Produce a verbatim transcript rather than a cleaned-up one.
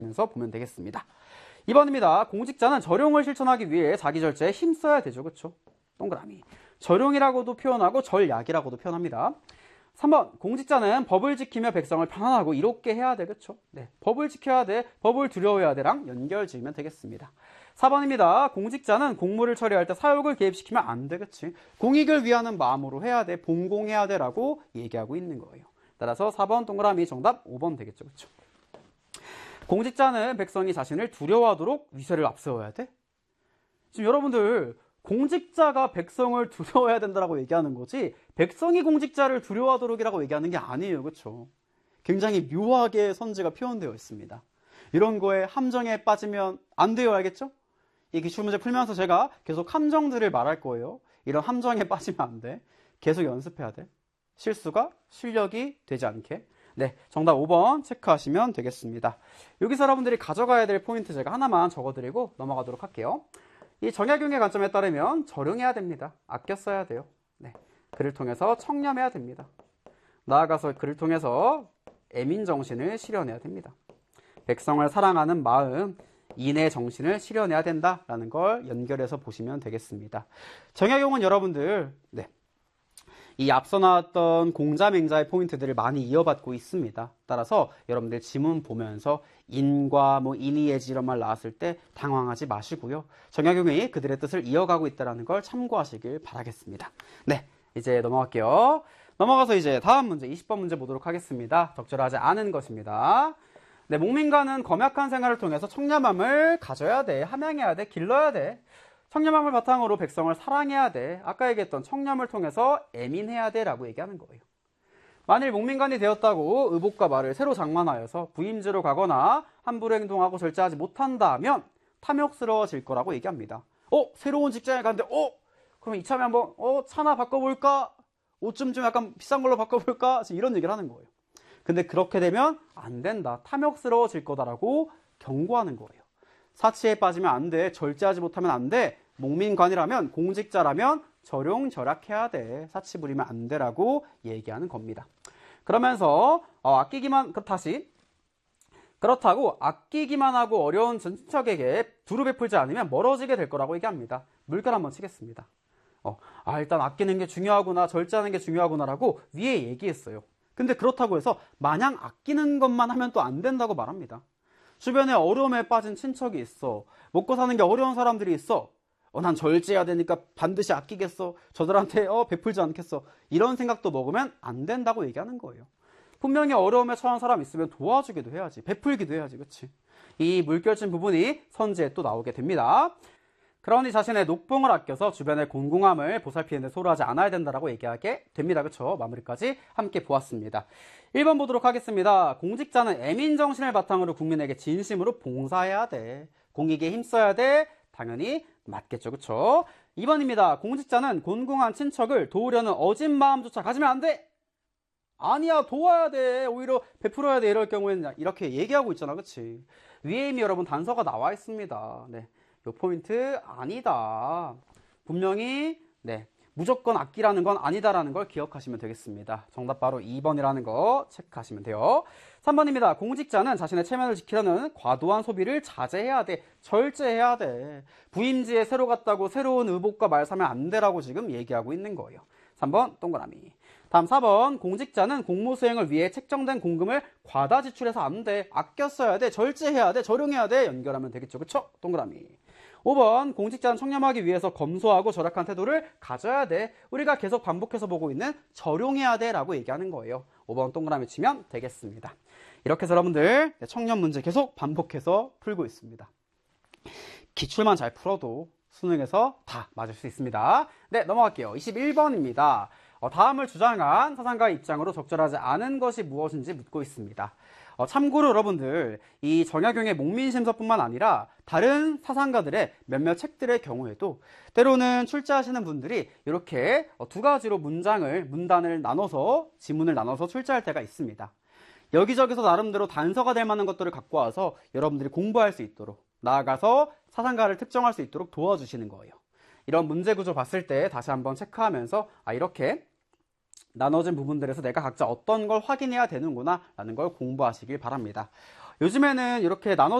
면서 보면 되겠습니다. 이 번입니다. 공직자는 절용을 실천하기 위해 자기 절제에 힘써야 되죠. 그쵸? 동그라미. 절용이라고도 표현하고 절약이라고도 표현합니다. 삼 번, 공직자는 법을 지키며 백성을 편안하고 이롭게 해야 돼. 그쵸? 네. 법을 지켜야 돼. 법을 두려워해야 돼랑 연결 지으면 되겠습니다. 사 번입니다. 공직자는 공무를 처리할 때 사욕을 개입시키면 안 돼. 그치? 공익을 위하는 마음으로 해야 돼. 봉공해야 돼. 라고 얘기하고 있는 거예요. 따라서 사 번 동그라미 정답 오 번 되겠죠. 그쵸? 공직자는 백성이 자신을 두려워하도록 위세를 앞세워야 돼? 지금 여러분들 공직자가 백성을 두려워해야 된다고 얘기하는 거지 백성이 공직자를 두려워하도록이라고 얘기하는 게 아니에요. 그렇죠? 굉장히 묘하게 선지가 표현되어 있습니다. 이런 거에 함정에 빠지면 안 돼요. 알겠죠? 이 기출문제 풀면서 제가 계속 함정들을 말할 거예요. 이런 함정에 빠지면 안 돼. 계속 연습해야 돼. 실수가 실력이 되지 않게. 네, 정답 오 번 체크하시면 되겠습니다. 여기서 여러분들이 가져가야 될 포인트 제가 하나만 적어드리고 넘어가도록 할게요. 이 정약용의 관점에 따르면 절용해야 됩니다. 아껴 써야 돼요. 네, 글을 통해서 청렴해야 됩니다. 나아가서 글을 통해서 애민정신을 실현해야 됩니다. 백성을 사랑하는 마음, 인의 정신을 실현해야 된다라는 걸 연결해서 보시면 되겠습니다. 정약용은 여러분들 네, 이 앞서 나왔던 공자맹자의 포인트들을 많이 이어받고 있습니다. 따라서 여러분들 지문 보면서 인과 뭐 인이예지 이런 말 나왔을 때 당황하지 마시고요. 정약용이 그들의 뜻을 이어가고 있다는 걸 참고하시길 바라겠습니다. 네, 이제 넘어갈게요. 넘어가서 이제 다음 문제 이십 번 문제 보도록 하겠습니다. 적절하지 않은 것입니다. 네, 목민가는 검약한 생활을 통해서 청렴함을 가져야 돼. 함양해야 돼. 길러야 돼. 청렴함을 바탕으로 백성을 사랑해야 돼. 아까 얘기했던 청렴을 통해서 애민해야 돼 라고 얘기하는 거예요. 만일 목민관이 되었다고 의복과 말을 새로 장만하여서 부임지로 가거나 함부로 행동하고 절제하지 못한다면 탐욕스러워질 거라고 얘기합니다. 어? 새로운 직장에 갔는데 어? 그럼 이참에 한번 어? 차나 바꿔볼까? 옷 좀 좀 약간 비싼 걸로 바꿔볼까? 이런 얘기를 하는 거예요. 근데 그렇게 되면 안 된다. 탐욕스러워질 거다라고 경고하는 거예요. 사치에 빠지면 안 돼. 절제하지 못하면 안 돼. 목민관이라면 공직자라면 절용절약해야 돼. 사치 부리면 안 돼라고 얘기하는 겁니다. 그러면서 어, 아끼기만 다시 그렇다고 아끼기만 하고 어려운 친척에게 두루 베풀지 않으면 멀어지게 될 거라고 얘기합니다. 물결 한번 치겠습니다. 어, 아 일단 아끼는 게 중요하구나, 절제하는 게 중요하구나라고 위에 얘기했어요. 근데 그렇다고 해서 마냥 아끼는 것만 하면 또 안 된다고 말합니다. 주변에 어려움에 빠진 친척이 있어. 먹고 사는 게 어려운 사람들이 있어. 어, 난 절제해야 되니까 반드시 아끼겠어. 저들한테 어, 베풀지 않겠어. 이런 생각도 먹으면 안 된다고 얘기하는 거예요. 분명히 어려움에 처한 사람 있으면 도와주기도 해야지. 베풀기도 해야지. 그치? 이 물결친 부분이 선지에 또 나오게 됩니다. 그러니 자신의 녹봉을 아껴서 주변의 곤궁함을 보살피는 데 소홀하지 않아야 된다고 얘기하게 됩니다. 그쵸? 마무리까지 함께 보았습니다. 일 번 보도록 하겠습니다. 공직자는 애민정신을 바탕으로 국민에게 진심으로 봉사해야 돼. 공익에 힘써야 돼. 당연히 맞겠죠. 그쵸? 이 번입니다. 공직자는 곤궁한 친척을 도우려는 어진 마음조차 가지면 안 돼. 아니야, 도와야 돼. 오히려 베풀어야 돼. 이럴 경우에는 이렇게 얘기하고 있잖아. 그치? 위에 이미 여러분 단서가 나와 있습니다. 네. 요 포인트 아니다. 분명히 네 무조건 아끼라는 건 아니다라는 걸 기억하시면 되겠습니다. 정답 바로 이 번이라는 거 체크하시면 돼요. 삼 번입니다. 공직자는 자신의 체면을 지키려는 과도한 소비를 자제해야 돼. 절제해야 돼. 부임지에 새로 갔다고 새로운 의복과 말 사면 안 되라고 지금 얘기하고 있는 거예요. 삼 번 동그라미. 다음 사 번 공직자는 공무 수행을 위해 책정된 공금을 과다 지출해서 안 돼. 아껴 써야 돼. 절제해야 돼. 절용해야 돼. 연결하면 되겠죠. 그쵸? 동그라미. 오 번 공직자는 청렴하기 위해서 검소하고 절약한 태도를 가져야 돼. 우리가 계속 반복해서 보고 있는 절용해야 돼 라고 얘기하는 거예요. 오 번 동그라미 치면 되겠습니다. 이렇게 해서 여러분들 청렴 문제 계속 반복해서 풀고 있습니다. 기출만 잘 풀어도 수능에서 다 맞을 수 있습니다. 네, 넘어갈게요. 이십일 번입니다. 어, 다음을 주장한 사상가의 입장으로 적절하지 않은 것이 무엇인지 묻고 있습니다. 어, 참고로 여러분들 이 정약용의 목민심서뿐만 아니라 다른 사상가들의 몇몇 책들의 경우에도 때로는 출제하시는 분들이 이렇게 두 가지로 문장을 문단을 나눠서 지문을 나눠서 출제할 때가 있습니다. 여기저기서 나름대로 단서가 될 만한 것들을 갖고 와서 여러분들이 공부할 수 있도록 나아가서 사상가를 특정할 수 있도록 도와주시는 거예요. 이런 문제 구조 봤을 때 다시 한번 체크하면서 아 이렇게 나눠진 부분들에서 내가 각자 어떤 걸 확인해야 되는구나 라는 걸 공부하시길 바랍니다. 요즘에는 이렇게 나눠